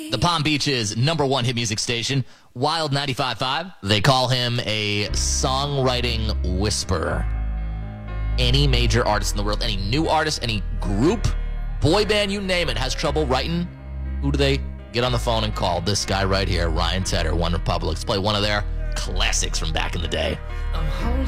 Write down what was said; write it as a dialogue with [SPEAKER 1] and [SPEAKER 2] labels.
[SPEAKER 1] The Palm Beach's #1 hit music station, Wild 95.5. They call him a songwriting whisperer. Any major artist in the world, any new artist, any group, boy band, you name it, has trouble writing, who do they get on the phone and call? This guy right here, Ryan Tedder, OneRepublic. Let's play one of their classics from back in the day.